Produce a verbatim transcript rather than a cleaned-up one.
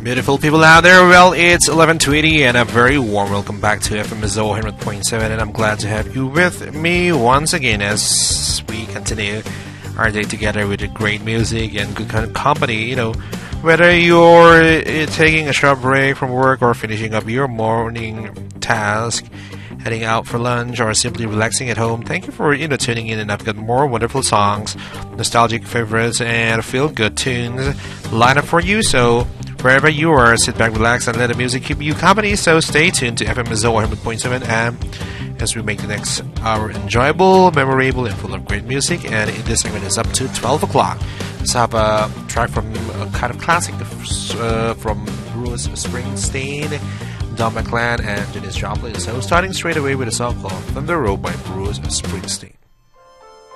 Beautiful people out there, well, it's eleven twenty and a very warm welcome back to F M Z one hundred point seven, and I'm glad to have you with me once again as we continue our day together with great music and good kind of company. You know, whether you're uh, taking a short break from work or finishing up your morning task, heading out for lunch, or simply relaxing at home, thank you for, you know, tuning in. And I've got more wonderful songs, nostalgic favorites, and feel-good tunes lined up for you. So wherever you are, sit back, relax, and let the music keep you company. So stay tuned to F M Z one hundred point seven um, as we make the next hour enjoyable, memorable, and full of great music. And this segment is up to twelve o'clock. Let's have a track from a kind of classic uh, from Bruce Springsteen, Don McLean, and Janis Joplin. So starting straight away with a song called Thunder Road by Bruce Springsteen.